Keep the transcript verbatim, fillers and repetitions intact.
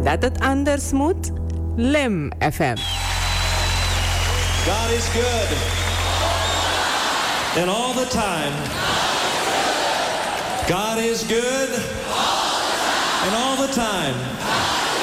dat het anders moet? Lim F M. God is good. And all the time. God is good. And all the time.